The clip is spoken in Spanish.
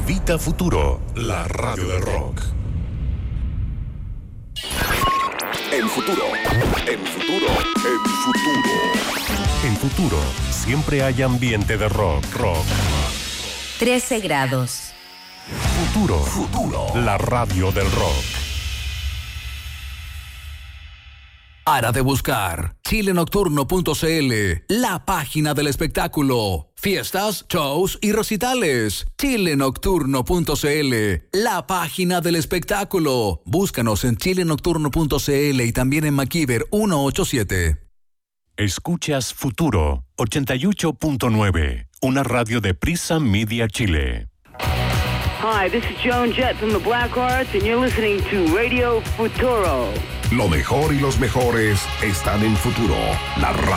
Evita Futuro, la radio del rock. En Futuro. En Futuro, siempre hay ambiente de rock. 13 grados. Futuro, la radio del rock. Para de buscar chilenocturno.cl, la página del espectáculo. Fiestas, shows y recitales. chilenocturno.cl, la página del espectáculo. Búscanos en chilenocturno.cl y también en McKeever 187. Escuchas Futuro 88.9, una radio de Prisa Media Chile. Hi, this is Joan Jett from the Blackhearts, and you're listening to Radio Futuro. Lo mejor y los mejores están en Futuro, la radio.